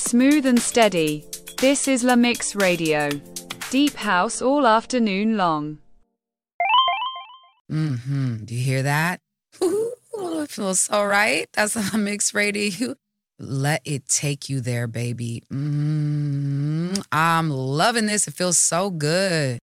Smooth and steady. This is La Mix Radio. Deep house all afternoon long. Do you hear that? Ooh, it feels so right. That's La Mix Radio. Let it take you there, baby. I'm loving this. It feels so good.